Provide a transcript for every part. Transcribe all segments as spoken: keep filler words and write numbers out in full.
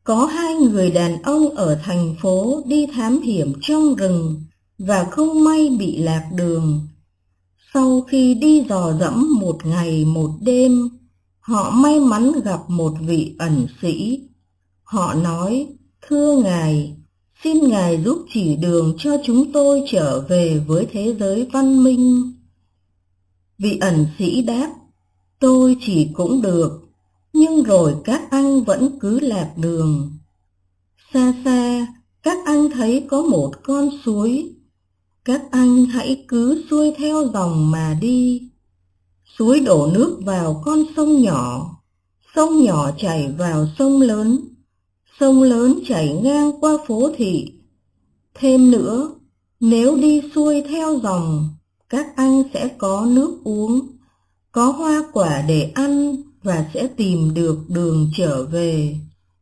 Có hai người đàn ông ở thành phố đi thám hiểm trong rừng và không may bị lạc đường. Sau khi đi dò dẫm một ngày một đêm, họ may mắn gặp một vị ẩn sĩ. Họ nói: "Thưa Ngài, xin Ngài giúp chỉ đường cho chúng tôi trở về với thế giới văn minh." Vị ẩn sĩ đáp: "Tôi chỉ cũng được, nhưng rồi các anh vẫn cứ lạc đường. Xa xa, các anh thấy có một con suối. Các anh hãy cứ xuôi theo dòng mà đi. Suối đổ nước vào con sông nhỏ, sông nhỏ chảy vào sông lớn, sông lớn chảy ngang qua phố thị. Thêm nữa, nếu đi xuôi theo dòng, các anh sẽ có nước uống, có hoa quả để ăn và sẽ tìm được đường trở về."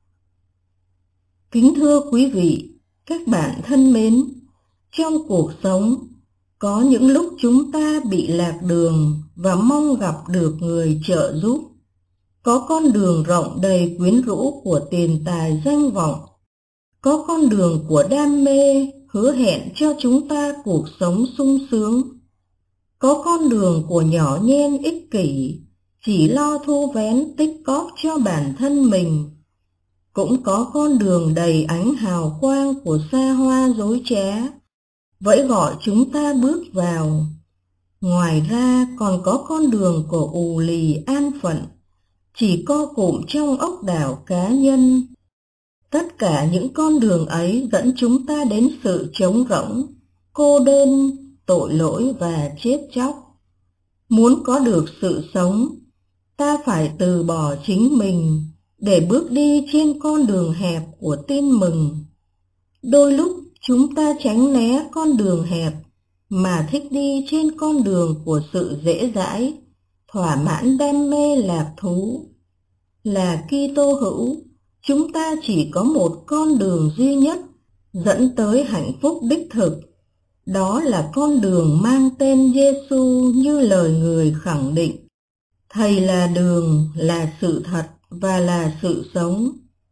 Kính thưa quý vị, các bạn thân mến, trong cuộc sống, có những lúc chúng ta bị lạc đường và mong gặp được người trợ giúp. Có con đường rộng đầy quyến rũ của tiền tài danh vọng. Có con đường của đam mê hứa hẹn cho chúng ta cuộc sống sung sướng. Có con đường của nhỏ nhen ích kỷ, chỉ lo thu vén tích cóp cho bản thân mình. Cũng có con đường đầy ánh hào quang của xa hoa dối trá, vẫy gọi chúng ta bước vào. Ngoài ra còn có con đường của ù lì an phận, chỉ co cụm trong ốc đảo cá nhân. Tất cả những con đường ấy dẫn chúng ta đến sự trống rỗng, cô đơn, tội lỗi và chết chóc. Muốn có được sự sống, ta phải từ bỏ chính mình để bước đi trên con đường hẹp của tin mừng. Đôi lúc chúng ta tránh né con đường hẹp mà thích đi trên con đường của sự dễ dãi, thỏa mãn đam mê lạc thú. Là Kitô hữu, chúng ta chỉ có một con đường duy nhất dẫn tới hạnh phúc đích thực. Đó là con đường mang tên Giêsu như lời người khẳng định: "Thầy là đường, là sự thật và là sự sống."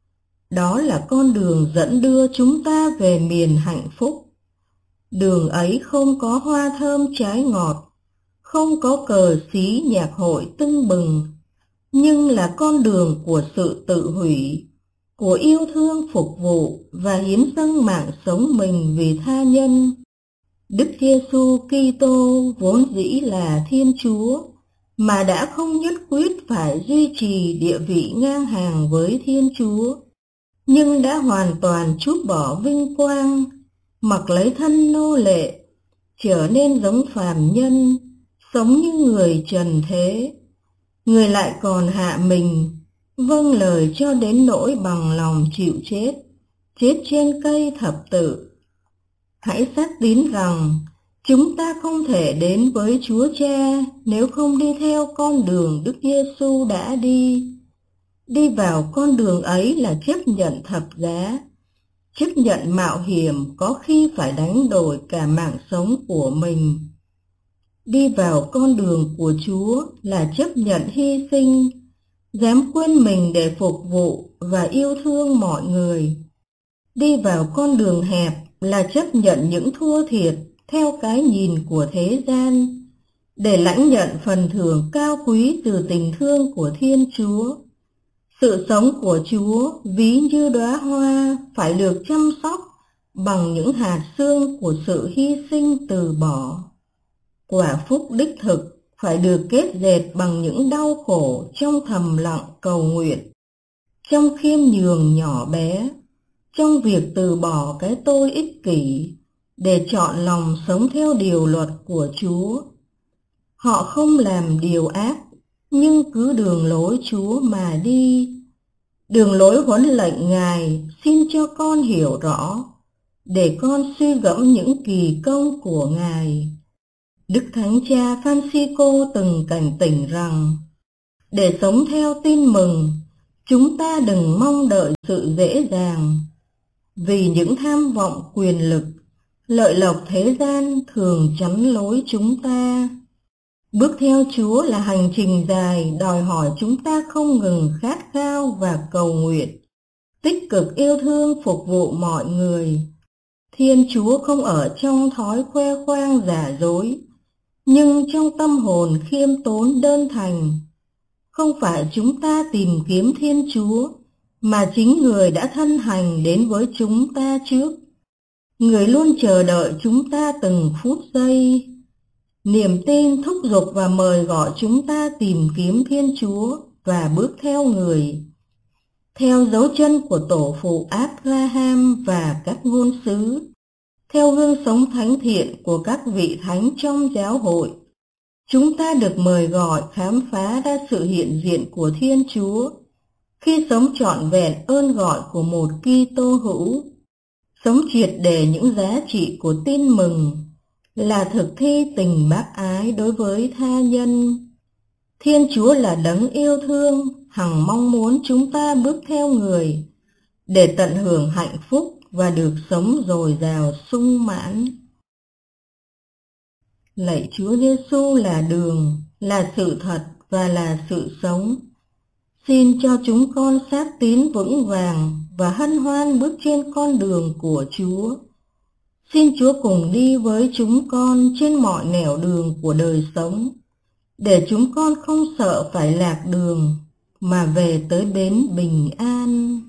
Đó là con đường dẫn đưa chúng ta về miền hạnh phúc. Đường ấy không có hoa thơm trái ngọt, không có cờ xí nhạc hội tưng bừng, nhưng là con đường của sự tự hủy, của yêu thương phục vụ và hiến dâng mạng sống mình vì tha nhân. Đức Giêsu Kitô vốn dĩ là Thiên Chúa, mà đã không nhất quyết phải duy trì địa vị ngang hàng với Thiên Chúa, nhưng đã hoàn toàn trút bỏ vinh quang, mặc lấy thân nô lệ, trở nên giống phàm nhân, sống như người trần thế. Người lại còn hạ mình, vâng lời cho đến nỗi bằng lòng chịu chết, chết trên cây thập tự. Hãy xác tín rằng chúng ta không thể đến với Chúa Cha nếu không đi theo con đường Đức Giêsu đã đi. Đi vào con đường ấy là chấp nhận thập giá, chấp nhận mạo hiểm, có khi phải đánh đổi cả mạng sống của mình. Đi vào con đường của Chúa là chấp nhận hy sinh, dám quên mình để phục vụ và yêu thương mọi người. Đi vào con đường hẹp là chấp nhận những thua thiệt theo cái nhìn của thế gian, để lãnh nhận phần thưởng cao quý từ tình thương của Thiên Chúa. Sự sống của Chúa ví như đóa hoa phải được chăm sóc bằng những hạt xương của sự hy sinh từ bỏ. Quả phúc đích thực phải được kết dệt bằng những đau khổ trong thầm lặng cầu nguyện, trong khiêm nhường nhỏ bé, trong việc từ bỏ cái tôi ích kỷ để chọn lòng sống theo điều luật của Chúa. Họ không làm điều ác, nhưng cứ đường lối Chúa mà đi. Đường lối huấn lệnh Ngài xin cho con hiểu rõ, để con suy gẫm những kỳ công của Ngài. Đức Thánh Cha Francisco từng cảnh tỉnh rằng, để sống theo tin mừng, chúng ta đừng mong đợi sự dễ dàng, vì những tham vọng quyền lực, lợi lộc thế gian thường chắn lối chúng ta. Bước theo Chúa là hành trình dài, đòi hỏi chúng ta không ngừng khát khao và cầu nguyện, tích cực yêu thương phục vụ mọi người. Thiên Chúa không ở trong thói khoe khoang giả dối, nhưng trong tâm hồn khiêm tốn đơn thành. Không phải chúng ta tìm kiếm Thiên Chúa, mà chính Người đã thân hành đến với chúng ta trước. Người luôn chờ đợi chúng ta từng phút giây. Niềm tin thúc giục và mời gọi chúng ta tìm kiếm Thiên Chúa và bước theo Người. Theo dấu chân của tổ phụ Abraham và các ngôn sứ, theo gương sống thánh thiện của các vị thánh trong giáo hội, chúng ta được mời gọi khám phá ra sự hiện diện của Thiên Chúa khi sống trọn vẹn ơn gọi của một Kitô hữu, sống triệt để những giá trị của tin mừng, là thực thi tình bác ái đối với tha nhân. Thiên Chúa là đấng yêu thương, hằng mong muốn chúng ta bước theo Người để tận hưởng hạnh phúc và được sống dồi dào sung mãn. Lạy Chúa Giêsu là đường, là sự thật và là sự sống. Xin cho chúng con xác tín vững vàng và hân hoan bước trên con đường của Chúa. Xin Chúa cùng đi với chúng con trên mọi nẻo đường của đời sống, để chúng con không sợ phải lạc đường, mà về tới bến bình an.